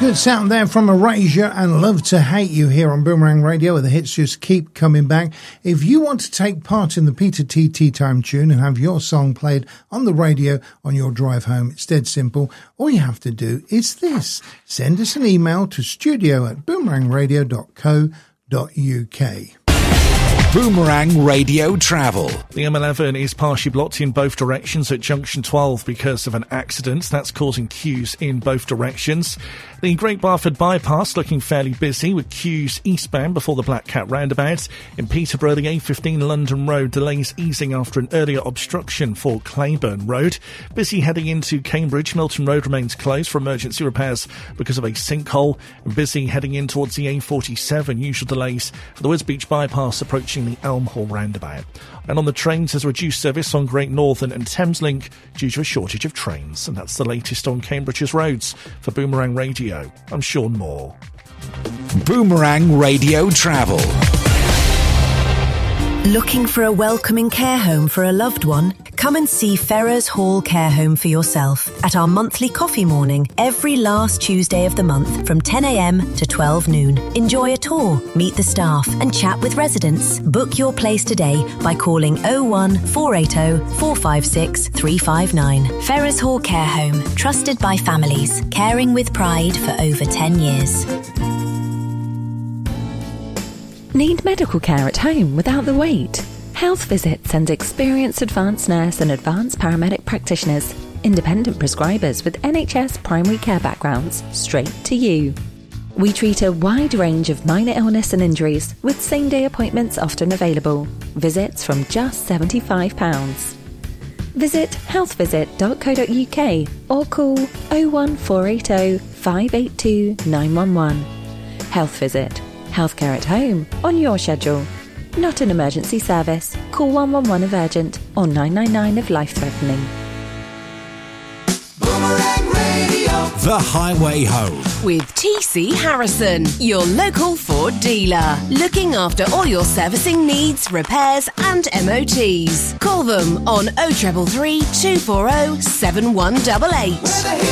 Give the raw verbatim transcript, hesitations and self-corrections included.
Good sound there from Erasure and Love to Hate You here on Boomerang Radio, where the hits just keep coming back. If you want to take part in the Peter T Tea Time tune and have your song played on the radio on your drive home, it's dead simple. All you have to do is this. Send us an email to studio at boomerang radio dot co dot uk. Boomerang Radio Travel. The M eleven is partially blocked in both directions at junction twelve because of an accident. That's causing queues in both directions. The Great Barford bypass looking fairly busy with queues eastbound before the Black Cat roundabout. In Peterborough, the A fifteen London Road delays easing after an earlier obstruction for Claiborne Road. Busy heading into Cambridge. Milton Road remains closed for emergency repairs because of a sinkhole. And busy heading in towards the A forty-seven. Usual delays for the Wisbeach bypass approaching the Elm Hall roundabout. And on the trains, there's a reduced service on Great Northern and Thameslink due to a shortage of trains. And that's the latest on Cambridge's roads. For Boomerang Radio, I'm Sean Moore. Boomerang Radio Travel. Looking for a welcoming care home for a loved one? Come and see Ferrers Hall Care Home for yourself at our monthly coffee morning every last Tuesday of the month from ten a m to twelve noon. Enjoy a tour, meet the staff and chat with residents. Book your place today by calling oh one four eight oh four five six three five nine. Ferrers Hall Care Home, trusted by families, caring with pride for over ten years. Need medical care at home without the wait? Health Visit sends experienced advanced nurse and advanced paramedic practitioners, independent prescribers with N H S primary care backgrounds, straight to you. We treat a wide range of minor illness and injuries with same-day appointments often available. Visits from just seventy-five pounds. Visit health visit dot co dot uk or call oh one four eight oh five eight two nine one one. Health Visit. Healthcare at home, on your schedule. Not an emergency service. Call one one one if urgent or nine nine nine if life-threatening. Boomerang Radio. The Highway Home. With T C Harrison, your local Ford dealer. Looking after all your servicing needs, repairs and M O Ts. Call them on oh three three, two four oh, seven one eight eight.